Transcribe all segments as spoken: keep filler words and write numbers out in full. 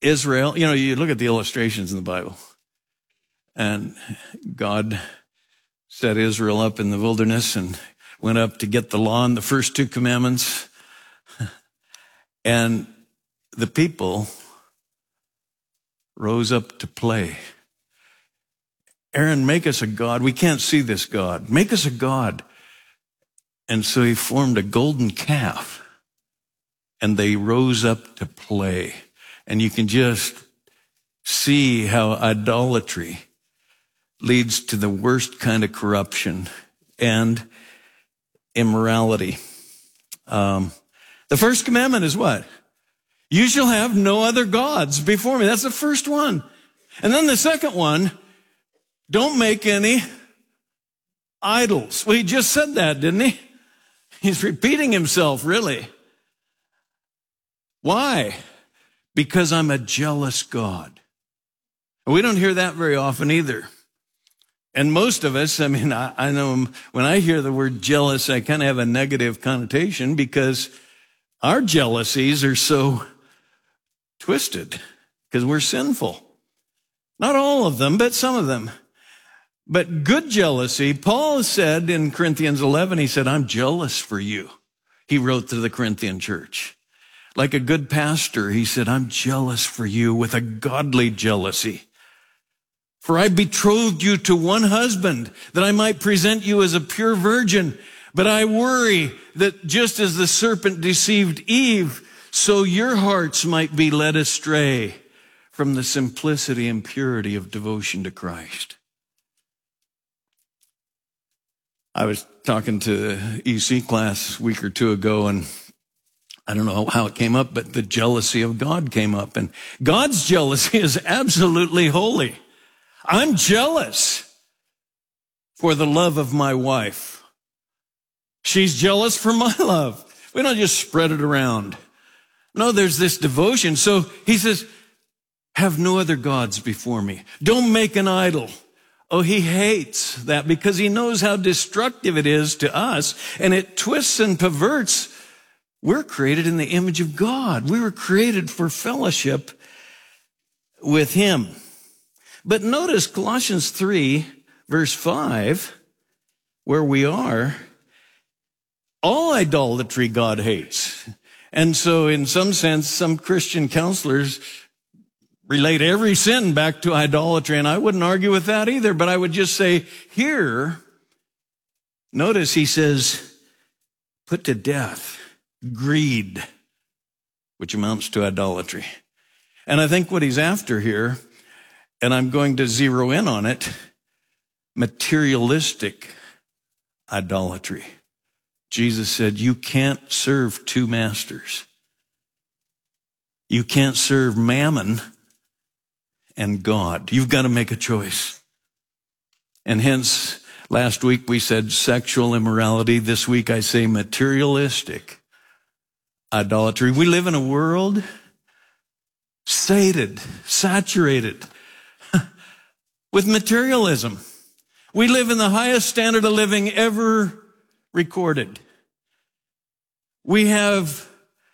Israel, you know, you look at the illustrations in the Bible, and God set Israel up in the wilderness and went up to get the law and the first two commandments. And the people rose up to play. Aaron, make us a god. We can't see this God. Make us a god. And so he formed a golden calf, and they rose up to play. And you can just see how idolatry leads to the worst kind of corruption and immorality. Um, the first commandment is what? You shall have no other gods before me. That's the first one. And then the second one, don't make any idols. Well, he just said that, didn't he? He's repeating himself, really. Why? Because I'm a jealous God. We don't hear that very often either. And most of us, I mean, I, I know when I hear the word jealous, I kind of have a negative connotation because our jealousies are so twisted because we're sinful. Not all of them, but some of them. But good jealousy, Paul said in Corinthians eleven, he said, I'm jealous for you. He wrote to the Corinthian church. Like a good pastor, he said, I'm jealous for you with a godly jealousy. For I betrothed you to one husband, that I might present you as a pure virgin. But I worry that just as the serpent deceived Eve, so your hearts might be led astray from the simplicity and purity of devotion to Christ. I was talking to the E C class a week or two ago, and I don't know how it came up, but the jealousy of God came up. And God's jealousy is absolutely holy. I'm jealous for the love of my wife. She's jealous for my love. We don't just spread it around. No, there's this devotion. So he says, have no other gods before me. Don't make an idol. Oh, he hates that because he knows how destructive it is to us, and it twists and perverts. We're created in the image of God. We were created for fellowship with him. But notice Colossians three, verse five, where we are, all idolatry God hates. And so in some sense, some Christian counselors relate every sin back to idolatry, and I wouldn't argue with that either, but I would just say here, notice he says, put to death greed, which amounts to idolatry. And I think what he's after here, and I'm going to zero in on it, materialistic idolatry. Jesus said, you can't serve two masters. You can't serve mammon and God. You've got to make a choice. And hence, last week we said sexual immorality. This week I say materialistic idolatry. We live in a world sated, saturated with materialism. We live in the highest standard of living ever recorded. We have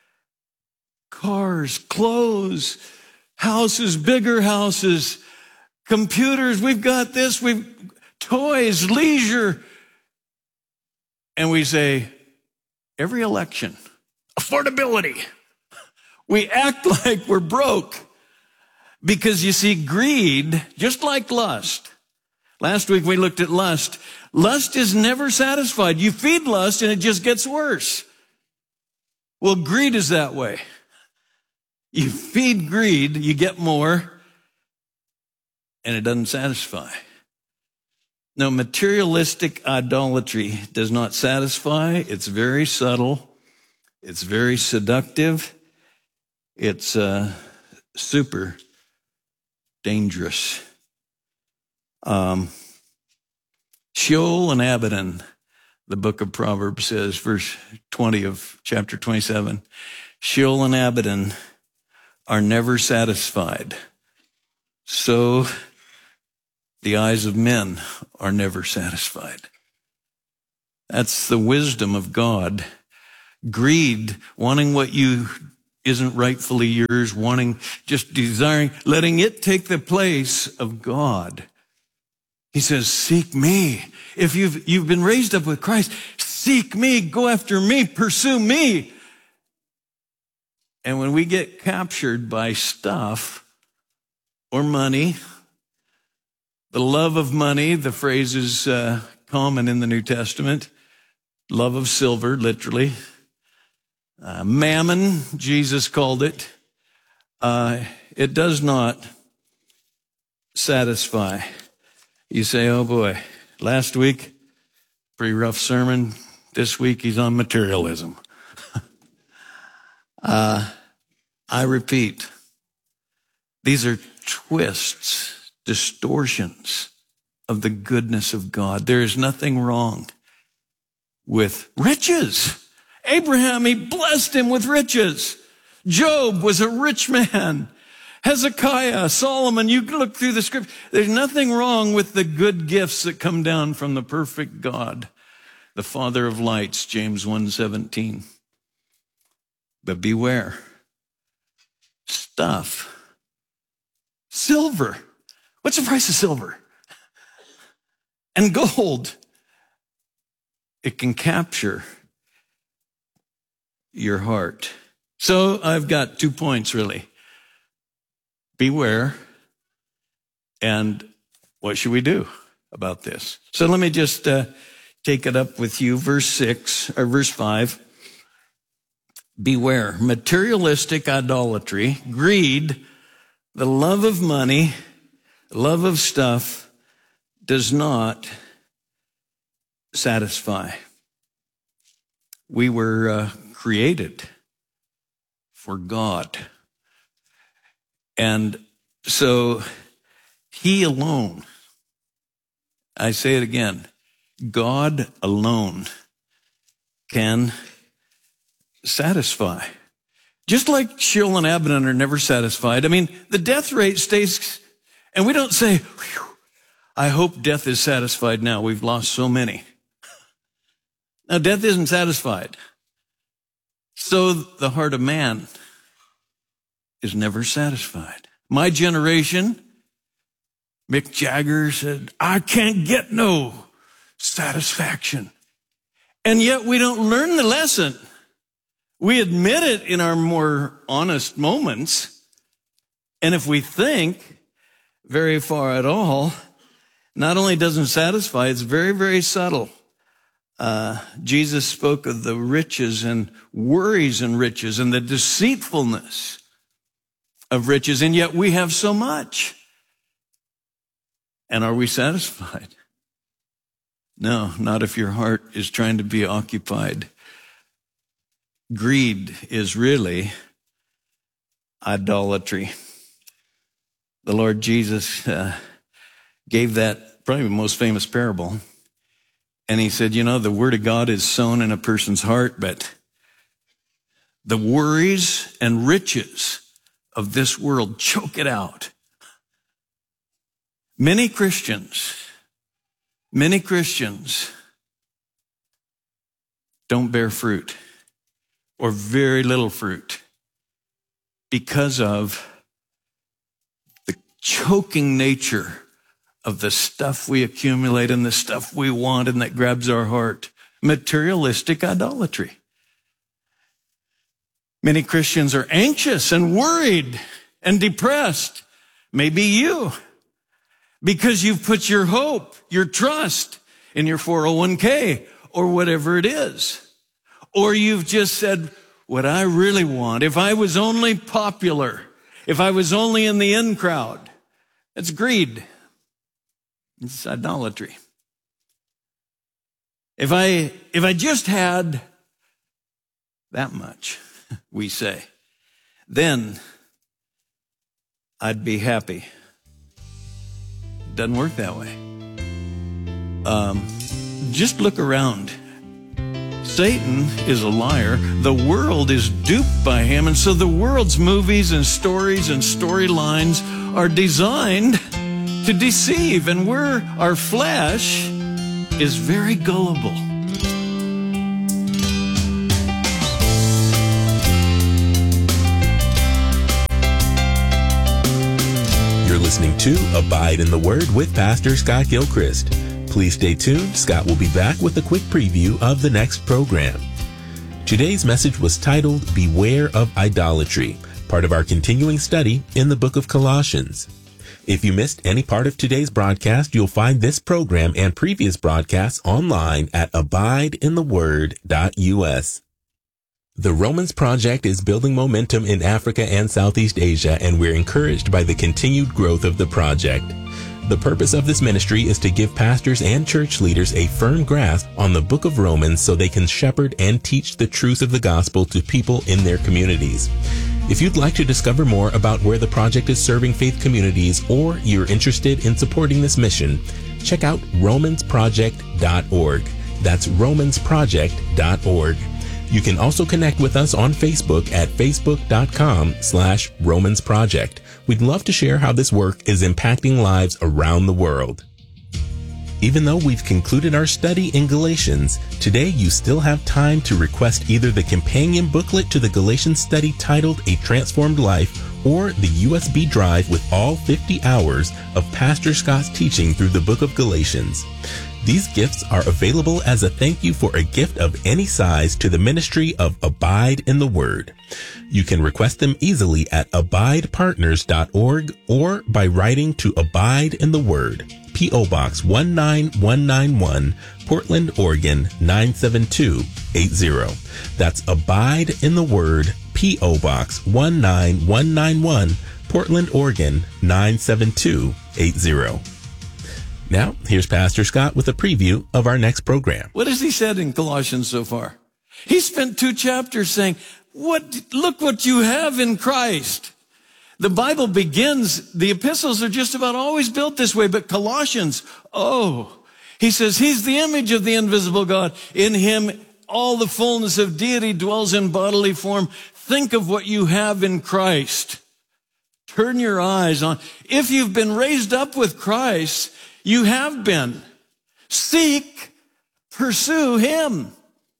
cars, clothes, houses, bigger houses, computers. We've got this, we've toys, leisure. And we say, every election, affordability. We act like we're broke because you see, greed, just like lust. Last week we looked at lust. Lust is never satisfied. You feed lust and it just gets worse. Well, greed is that way. You feed greed, you get more, and it doesn't satisfy. No, materialistic idolatry does not satisfy. It's very subtle. It's very seductive. It's uh, super dangerous. Um, Sheol and Abaddon, the book of Proverbs says, verse twenty of chapter twenty-seven, Sheol and Abaddon are never satisfied. So the eyes of men are never satisfied. That's the wisdom of God. Greed, wanting what you isn't rightfully yours, wanting, just desiring, letting it take the place of God. He says, seek me. If you've, you've been raised up with Christ, seek me, go after me, pursue me. And when we get captured by stuff or money, the love of money, the phrase is uh, common in the New Testament, love of silver, literally. Uh, mammon, Jesus called it. Uh, it does not satisfy. You say, oh boy, last week, pretty rough sermon. This week he's on materialism. uh, I repeat, these are twists, distortions of the goodness of God. There is nothing wrong with riches. Abraham, he blessed him with riches. Job was a rich man. Hezekiah, Solomon, you can look through the script. There's nothing wrong with the good gifts that come down from the perfect God, the Father of lights, James one seventeen. But beware. Stuff. Silver. What's the price of silver? And gold. It can capture your heart. So I've got two points, really. Beware. And what should we do about this? So let me just uh, take it up with you. Verse six, or verse five. Beware. Materialistic idolatry, greed, the love of money, love of stuff does not satisfy. We were uh, created for God. And so he alone, I say it again, God alone can satisfy. Just like Sheol and Abidan are never satisfied. I mean, the death rate stays, and we don't say, I hope death is satisfied now. We've lost so many. Now, death isn't satisfied. So the heart of man is never satisfied. My generation, Mick Jagger said, I can't get no satisfaction. And yet we don't learn the lesson. We admit it in our more honest moments. And if we think very far at all, not only doesn't satisfy, it's very, very subtle. Uh, Jesus spoke of the riches and worries and riches and the deceitfulness of riches, and yet we have so much. And are we satisfied? No, not if your heart is trying to be occupied. Greed is really idolatry. The Lord Jesus uh, gave that probably the most famous parable. And he said, you know, the word of God is sown in a person's heart, but the worries and riches of this world choke it out. Many Christians, many Christians don't bear fruit or very little fruit because of the choking nature of the stuff we accumulate and the stuff we want and that grabs our heart. Materialistic idolatry. Many Christians are anxious and worried and depressed. Maybe you. Because you've put your hope, your trust in your four oh one k or whatever it is. Or you've just said, what I really want, if I was only popular, if I was only in the in crowd, it's greed. It's idolatry. If I, if I just had that much, we say, then I'd be happy. Doesn't work that way. Um, just look around. Satan is a liar. The world is duped by him. And so the world's movies and stories and storylines are designed to deceive. And we're, our flesh is very gullible. listening to Abide in the Word with Pastor Scott Gilchrist. Please stay tuned. Scott will be back with a quick preview of the next program. Today's message was titled, Beware of Idolatry, part of our continuing study in the book of Colossians. If you missed any part of today's broadcast, you'll find this program and previous broadcasts online at abide in the word dot u s. The Romans Project is building momentum in Africa and Southeast Asia, and we're encouraged by the continued growth of the project. The purpose of this ministry is to give pastors and church leaders a firm grasp on the book of Romans so they can shepherd and teach the truth of the gospel to people in their communities. If you'd like to discover more about where the project is serving faith communities, or you're interested in supporting this mission, check out romans project dot org. That's romans project dot org. You can also connect with us on Facebook at facebook.com slash Romans Project. We'd love to share how this work is impacting lives around the world. Even though we've concluded our study in Galatians, today you still have time to request either the companion booklet to the Galatians study titled A Transformed Life, or the U S B drive with all fifty hours of Pastor Scott's teaching through the book of Galatians. These gifts are available as a thank you for a gift of any size to the ministry of Abide in the Word. You can request them easily at abide partners dot org or by writing to Abide in the Word, P O Box one nine one nine one, Portland, Oregon nine seven two eight zero. That's Abide in the Word, P O Box one nine one nine one, Portland, Oregon nine seven two eight zero. Now, here's Pastor Scott with a preview of our next program. What has he said in Colossians so far? He spent two chapters saying, "What? Look what you have in Christ." The Bible begins, the epistles are just about always built this way, but Colossians, oh, he says, he's the image of the invisible God. In him, all the fullness of deity dwells in bodily form. Think of what you have in Christ. Turn your eyes on. If you've been raised up with Christ, you have been. Seek, pursue him.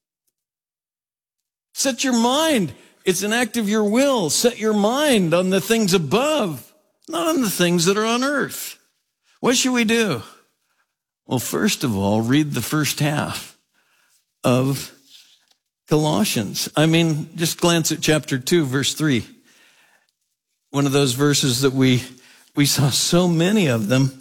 Set your mind. It's an act of your will. Set your mind on the things above, not on the things that are on earth. What should we do? Well, first of all, read the first half of Colossians. I mean, just glance at chapter two, verse three. One of those verses that we, we saw so many of them.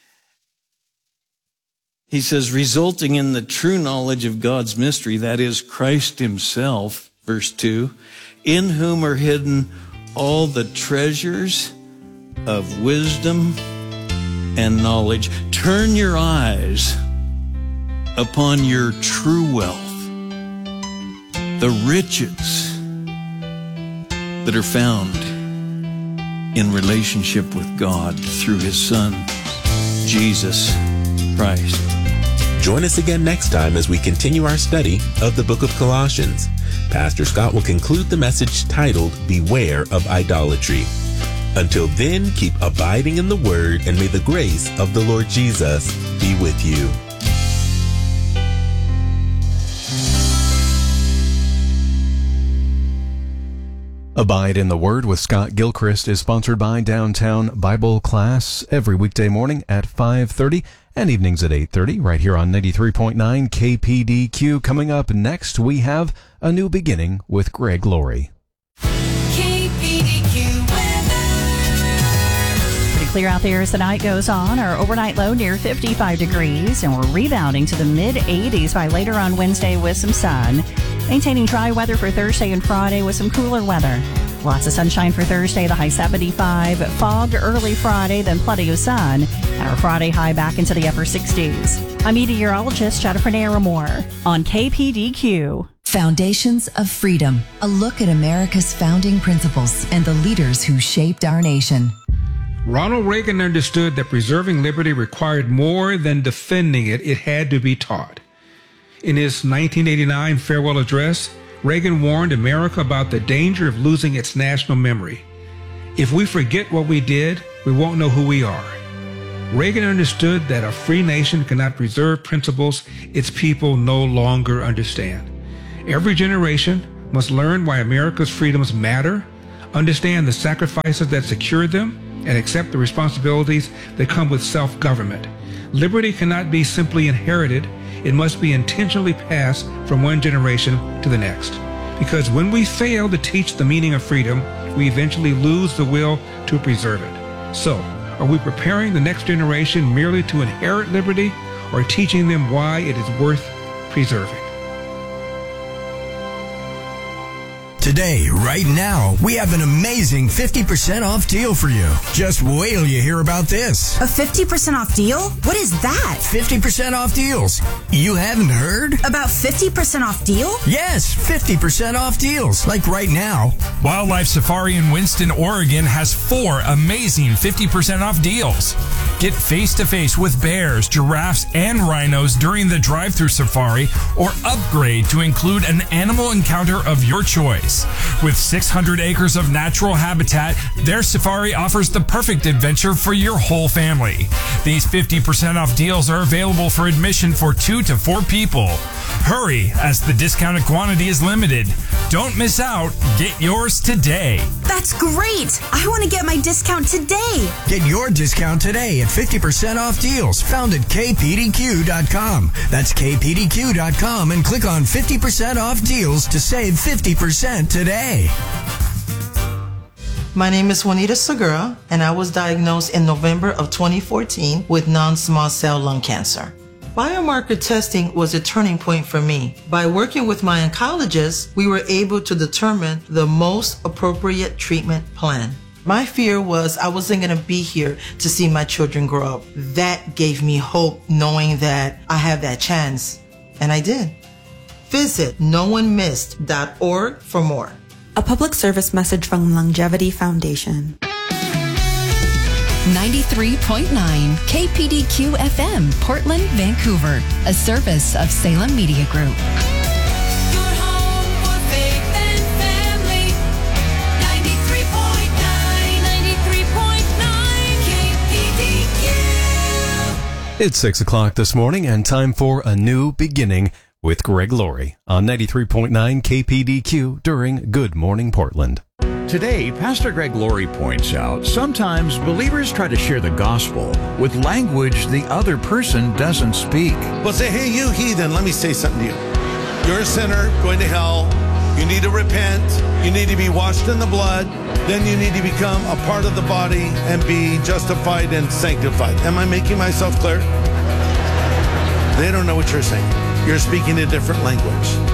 He says, resulting in the true knowledge of God's mystery, that is Christ himself, verse two, in whom are hidden all the treasures of wisdom and knowledge. Turn your eyes upon your true wealth, the riches that are found in relationship with God through his Son, Jesus Christ. Join us again next time as we continue our study of the book of Colossians. Pastor Scott will conclude the message titled, Beware of Idolatry. Until then, keep abiding in the Word, and may the grace of the Lord Jesus be with you. Abide in the Word with Scott Gilchrist is sponsored by Downtown Bible Class every weekday morning at five thirty and evenings at eight thirty right here on ninety-three point nine K P D Q. Coming up next, we have A New Beginning with Greg Laurie. K P D Q weather. Pretty clear out there as the night goes on. Our overnight low near fifty-five degrees, and we're rebounding to the mid eighties by later on Wednesday with some sun. Maintaining dry weather for Thursday and Friday with some cooler weather. Lots of sunshine for Thursday, the high seventy-five. Fog early Friday, then plenty of sun. And our Friday high back into the upper sixties. I'm meteorologist Jennifer Naramore on K P D Q. Foundations of Freedom, a look at America's founding principles and the leaders who shaped our nation. Ronald Reagan understood that preserving liberty required more than defending it, it had to be taught. In his nineteen eighty-nine farewell address, Reagan warned America about the danger of losing its national memory. If we forget what we did, we won't know who we are. Reagan understood that a free nation cannot preserve principles its people no longer understand. Every generation must learn why America's freedoms matter, understand the sacrifices that secured them, and accept the responsibilities that come with self-government. Liberty cannot be simply inherited. It must be intentionally passed from one generation to the next. Because when we fail to teach the meaning of freedom, we eventually lose the will to preserve it. So, are we preparing the next generation merely to inherit liberty, or teaching them why it is worth preserving? Today, right now, we have an amazing fifty percent off deal for you. Just wait till you hear about this. A fifty percent off deal? What is that? fifty percent off deals. You haven't heard? About fifty percent off deal? Yes, fifty percent off deals, like right now. Wildlife Safari in Winston, Oregon has four amazing fifty percent off deals. Get face-to-face with bears, giraffes, and rhinos during the drive-through safari, or upgrade to include an animal encounter of your choice. With six hundred acres of natural habitat, their safari offers the perfect adventure for your whole family. These fifty percent off deals are available for admission for two to four people. Hurry, as the discounted quantity is limited. Don't miss out. Get yours today. That's great. I want to get my discount today. Get your discount today at fifty percent off deals found at K P D Q dot com. That's K P D Q dot com and click on fifty percent off deals to save fifty percent today. My name is Juanita Segura, and I was diagnosed in November of twenty fourteen with non-small cell lung cancer. Biomarker testing was a turning point for me. By working with my oncologist, we were able to determine the most appropriate treatment plan. My fear was I wasn't going to be here to see my children grow up. That gave me hope, knowing that I have that chance. And I did. Visit no one missed dot org for more. A public service message from Longevity Foundation. ninety-three point nine K P D Q F M, Portland, Vancouver, a service of Salem Media Group. Your home for faith and family. ninety-three point nine, ninety-three point nine K P D Q. It's six o'clock this morning and time for A New Beginning with Greg Laurie on ninety-three point nine K P D Q during Good Morning Portland. Today, Pastor Greg Laurie points out sometimes believers try to share the gospel with language the other person doesn't speak. Well, say, hey, you heathen, let me say something to you. You're a sinner going to hell. You need to repent. You need to be washed in the blood. Then you need to become a part of the body and be justified and sanctified. Am I making myself clear? They don't know what you're saying. You're speaking a different language.